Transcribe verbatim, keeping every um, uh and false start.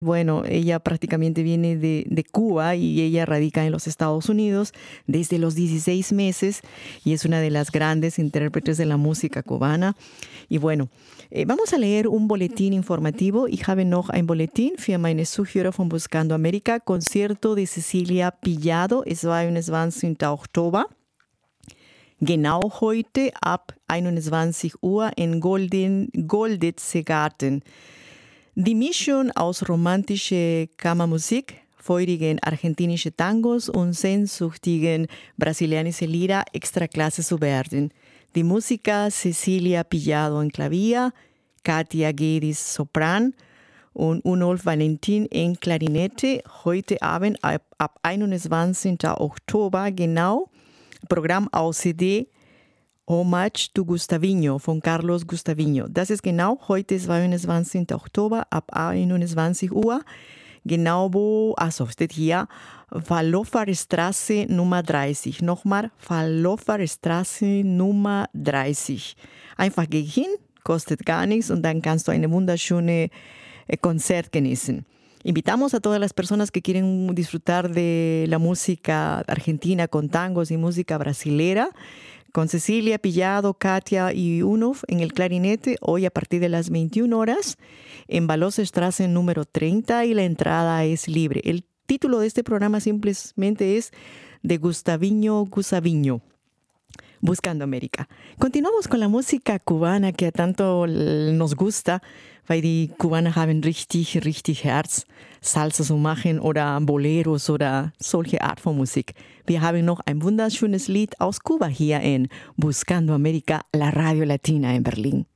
Bueno, ella prácticamente viene de, de Cuba y ella radica en los Estados Unidos desde los dieciséis meses y es una de las grandes intérpretes de la música cubana. Y bueno, eh, vamos a leer un boletín informativo. Ich habe noch ein Boletin für meine Zuhörer von Buscando Amerika. Concierto de Cecilia Pillado, zweiundzwanzigsten Oktober. Genau heute ab einundzwanzig Uhr in Golden, Golditze Garten. Die Mischung aus romantischer Kammermusik, feurigen argentinischen Tangos und sehnsüchtigen brasilianischen Lieder Extraklasse zu werden. Die Musiker Cecilia Pillado en Klavier, Katia Gedis Sopran und Unolf Valentin en Klarinette. Heute Abend ab, ab einundzwanzigsten Oktober genau. Programm aus C D Hommage to Gustavinho von Carlos Gustavinho. Das ist genau heute, zweiundzwanzigsten Oktober, ab einundzwanzig Uhr. Genau wo, also steht hier, Fallofer Straße Nummer dreißig. Nochmal, Fallofer Straße Nummer dreißig. Einfach geh hin, kostet gar nichts und dann kannst du eine wunderschöne eh, Konzert genießen. Invitamos a todas las personas que quieren disfrutar de la música argentina con tangos y música brasilera, con Cecilia Pillado, Katia y Unolf en el clarinete, hoy a partir de las veintiuna horas, en Balosstraße número treinta, y la entrada es libre. El título de este programa simplemente es De Gustavinho Gustavinho, Buscando América. Continuamos con la música cubana que tanto nos gusta, weil die Kubaner haben richtig, richtig Herz, Salsa zu machen oder Boleros oder solche Art von Musik. Wir haben noch ein wunderschönes Lied aus Kuba hier in Buscando América, la Radio Latina en Berlín.